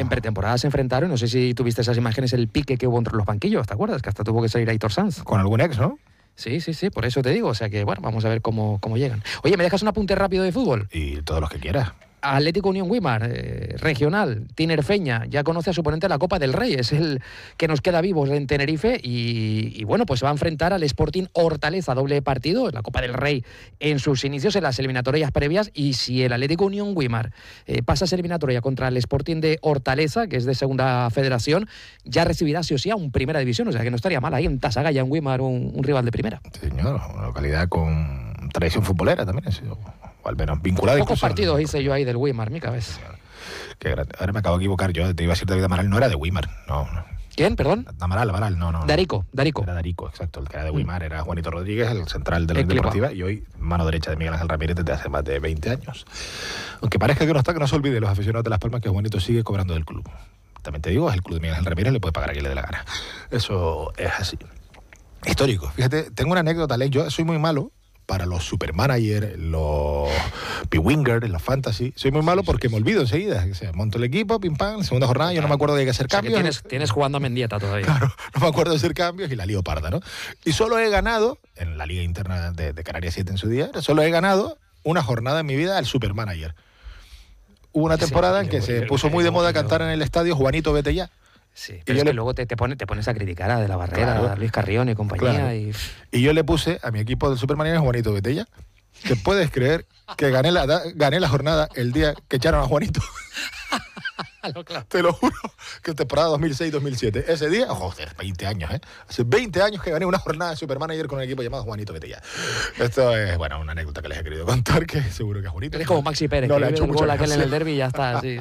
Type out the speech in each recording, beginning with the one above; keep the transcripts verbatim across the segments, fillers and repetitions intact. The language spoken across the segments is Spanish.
En pretemporada se enfrentaron, no sé si tuviste esas imágenes, el pique que hubo entre los banquillos, ¿te acuerdas? Que hasta tuvo que salir Aitor Sanz. Con algún ex, ¿no? Sí, sí, sí, por eso te digo. O sea que, bueno, vamos a ver cómo, cómo llegan. Oye, ¿me dejas un apunte rápido de fútbol? Y todos los que quieras. Atlético Unión Güímar, eh, regional, Tinerfeña, ya conoce a su oponente de la Copa del Rey, es el que nos queda vivos en Tenerife y, y bueno, pues se va a enfrentar al Sporting Hortaleza, doble partido, la Copa del Rey en sus inicios, en las eliminatorias previas, y si el Atlético Unión Güímar eh, pasa esa eliminatoria contra el Sporting de Hortaleza, que es de segunda federación, ya recibirá sí o sí a un primera división, o sea que no estaría mal ahí en Tasagaya, en Güímar, un, un rival de primera. Señor, una localidad con tradición futbolera también, es, o al menos vinculada. Pocos incluso, partidos hice yo ahí del Güímar, mi cabeza. Qué grande. Ahora me acabo de equivocar yo, te iba a decir David Amaral, no era de Güímar, no, no. ¿Quién, perdón? Amaral, Amaral, no, no. Darico, Darico. Era Darico, exacto, el que era de Güímar, era Juanito Rodríguez, el central de la El Unión Deportiva, y hoy mano derecha de Miguel Ángel Ramírez desde hace más de veinte años. Aunque parezca que no está, que no se olvide los aficionados de Las Palmas que Juanito sigue cobrando del club. También te digo, es el club de Miguel Ángel Ramírez, le puede pagar a quien le dé la gana. Eso es así. Histórico. Fíjate, tengo una anécdota, Alex, yo soy muy malo para los supermanagers, los P-Wingers, los fantasy. Soy muy malo porque me olvido enseguida. O sea, monto el equipo, pim pam, segunda jornada, yo no me acuerdo de qué hacer O sea, cambios. que tienes, tienes jugando a Mendieta todavía. Claro, no me acuerdo de hacer cambios y la lío parda, ¿no? Y solo he ganado, en la liga interna de, de Canarias siete en su día, solo he ganado una jornada en mi vida al supermanager. Hubo una temporada sí, en que yo, se yo, puso yo, muy de moda yo, cantar en el estadio Juanito, vete ya. Sí, pero es que le... luego te, te, pone, te pones a criticar a De la Barrera, claro, a Luis Carrión y compañía. Claro. Y... y yo le puse a mi equipo del Superman Juanito Betella. ¿Te puedes creer que gané la, gané la jornada el día que echaron a Juanito? Claro. Te lo juro, que temporada dos mil seis dos mil siete. Ese día, joder, veinte años, ¿eh? Hace veinte años que gané una jornada de Supermanager con un equipo llamado Juanito Betella. Esto es, bueno, una anécdota que les he querido contar, que seguro que es Juanito. Es como Maxi Pérez, no que le ha vive hecho el gol aquel en el derbi y ya está, sí.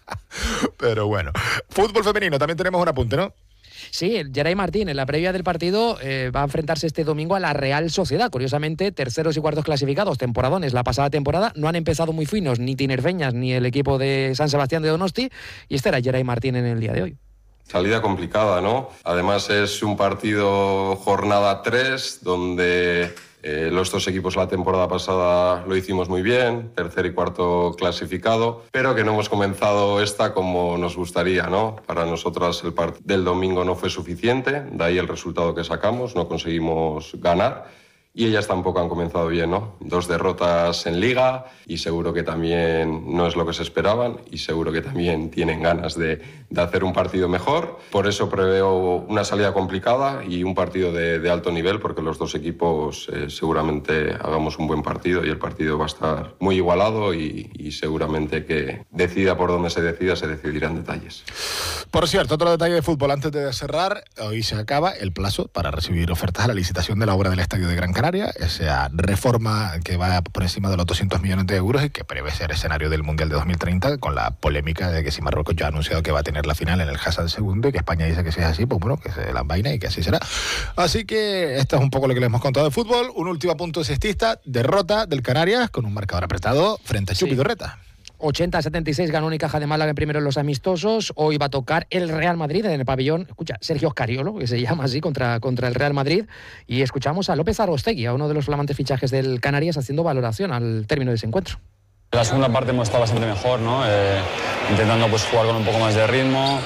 Pero bueno, fútbol femenino, también tenemos un apunte, ¿no? Sí, Geray Martín, en la previa del partido, eh, va a enfrentarse este domingo a la Real Sociedad. Curiosamente, terceros y cuartos clasificados, temporadones la pasada temporada. No han empezado muy finos ni Tinerfeñas ni el equipo de San Sebastián de Donosti. Y este era Geray Martín en el día de hoy. Salida complicada, ¿no? Además es un partido jornada tres, donde eh, los dos equipos la temporada pasada lo hicimos muy bien, tercer y cuarto clasificado, pero que no hemos comenzado esta como nos gustaría, ¿no? Para nosotras el partido del domingo no fue suficiente, de ahí el resultado que sacamos, no conseguimos ganar. Y ellas tampoco han comenzado bien, ¿no? Dos derrotas en Liga y seguro que también no es lo que se esperaban y seguro que también tienen ganas de, de hacer un partido mejor. Por eso preveo una salida complicada y un partido de, de alto nivel, porque los dos equipos eh, seguramente hagamos un buen partido y el partido va a estar muy igualado y, y seguramente que decida por donde se decida, se decidirán detalles. Por cierto, otro detalle de fútbol antes de cerrar, hoy se acaba el plazo para recibir ofertas a la licitación de la obra del Estadio de Gran Canaria, esa reforma que va por encima de los doscientos millones de euros y que prevé ser escenario del Mundial de dos mil treinta, con la polémica de que si Marruecos ya ha anunciado que va a tener la final en el Hassan segundo y que España dice que si es así, pues bueno, que se la envaina y que así será. Así que esto es un poco lo que les hemos contado de fútbol. Un último punto cestista, derrota del Canarias con un marcador apretado frente a Sí. Chupidorreta. ochenta a setenta y seis ganó Unicaja de Málaga en primero en los amistosos. Hoy va a tocar el Real Madrid en el pabellón, escucha, Sergio Oscariolo, que se llama así, contra, contra el Real Madrid. Y escuchamos a López Arostegui, a uno de los flamantes fichajes del Canarias, haciendo valoración al término de ese encuentro. La segunda parte hemos estado bastante mejor, ¿no? Eh, intentando pues, jugar con un poco más de ritmo,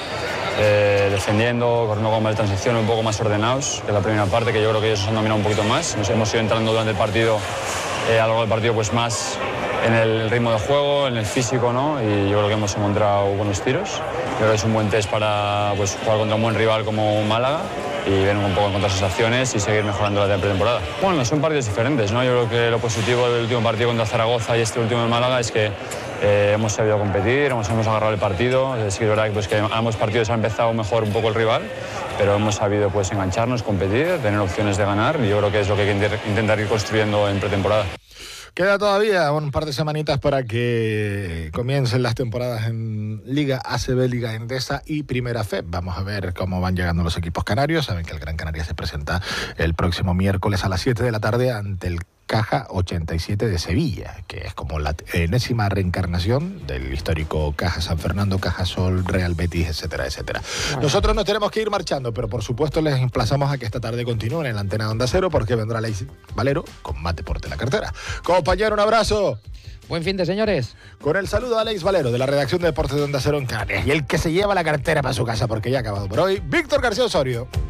eh, defendiendo, corriendo con más transición, un poco más ordenados que la primera parte, que yo creo que ellos han dominado un poquito más. Nos hemos ido entrando durante el partido, eh, a lo largo del partido, pues más en el ritmo de juego, en el físico, ¿no? Y yo creo que hemos encontrado buenos tiros. Yo creo que es un buen test para pues, jugar contra un buen rival como Málaga y ver un poco encontrar sensaciones y seguir mejorando la pretemporada. Bueno, son partidos diferentes, ¿no? Yo creo que lo positivo del último partido contra Zaragoza y este último en Málaga es que eh, hemos sabido competir, hemos, hemos agarrado el partido. Sí que es verdad que, pues, que ambos partidos han empezado mejor un poco el rival, pero hemos sabido pues, engancharnos, competir, tener opciones de ganar y yo creo que es lo que hay que intentar ir construyendo en pretemporada. Queda todavía un par de semanitas para que comiencen las temporadas en Liga A C B, Liga Endesa y Primera F E. Vamos a ver cómo van llegando los equipos canarios. Saben que el Gran Canaria se presenta el próximo miércoles a las siete de la tarde ante el Caja ochenta y siete de Sevilla, que es como la enésima reencarnación del histórico Caja San Fernando, Caja Sol, Real Betis, etcétera, etcétera. Bueno. Nosotros nos tenemos que ir marchando, pero por supuesto les emplazamos a que esta tarde continúen en la antena de Onda Cero, porque vendrá Alex Valero con Más Deporte en la cartera. Compañero, un abrazo. Buen fin de, señores. Con el saludo a Alex Valero, de la redacción de Deportes de Onda Cero en Canarias. Y el que se lleva la cartera para su casa, porque ya ha acabado por hoy, Víctor García Osorio.